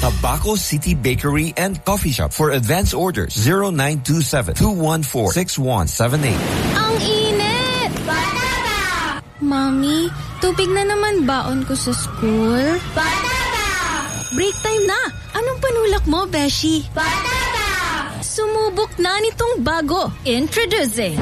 Tabaco City Bakery and Coffee Shop. For advance orders, 0927-214-6178. Ang init! Patata! Mami, tubig na naman baon ko sa school. Patata! Break time na! Anong panulak mo, Beshi? Patata! Sumubok na nitong bago. Introducing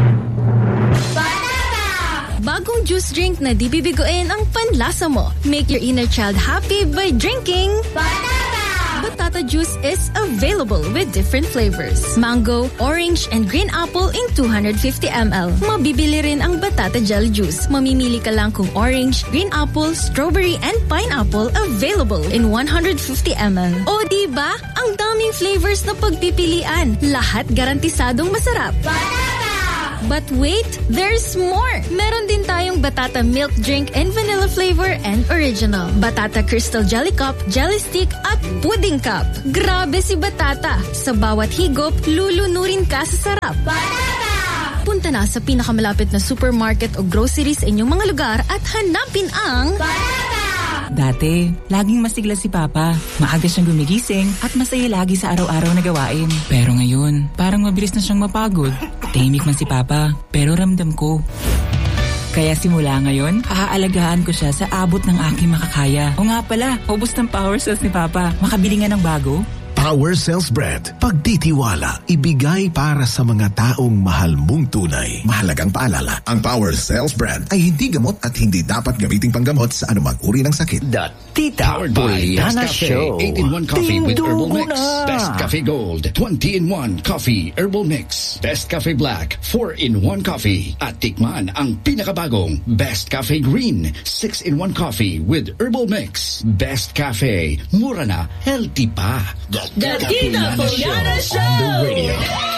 bagong juice drink na di bibiguin ang panlasa mo. Make your inner child happy by drinking Patata! Batata juice is available with different flavors. Mango, orange, and green apple in 250 ml. Mabibili rin ang Batata Gel Juice. Mamimili ka lang kung orange, green apple, strawberry, and pineapple available in 150 ml. O diba? Ang daming flavors na pagpipilian. Lahat garantisadong masarap. Patata! But wait, there's more! Meron din tayong Batata Milk Drink and Vanilla Flavor and Original. Batata Crystal Jelly Cup, Jelly Stick, at Pudding Cup. Grabe si Batata! Sa bawat higop, lulunurin ka sa sarap. Patata! Punta na sa pinakamalapit na supermarket o grocery sa inyong mga lugar at hanapin ang Patata! Dati, laging masigla si Papa. Maaga siyang gumigising at masaya lagi sa araw-araw na gawain. Pero ngayon, parang mabilis na siyang mapagod. Tahimik man si Papa, pero ramdam ko. Kaya simula ngayon, aalagaan ko siya sa abot ng aking makakaya. O nga pala, ubos ng power cells ni Papa. Makabili nga ng bago. Power Cells Bread. Pagtitiwala, ibigay para sa mga taong mahal mong tunay. Mahalagang paalala, ang Power Cells Bread ay hindi gamot at hindi dapat gamiting panggamot sa anumang uri ng sakit. The Tita Poliana Show. 8-in-1 coffee with herbal mix. Na. Best Cafe Gold. 20-in-1 coffee herbal mix. Best Cafe Black. 4-in-1 coffee. At tikman ang pinakabagong Best Cafe Green. 6-in-1 coffee with herbal mix. Best Cafe. Mura na, healthy pa. The Tita Poliana Show. On the radio.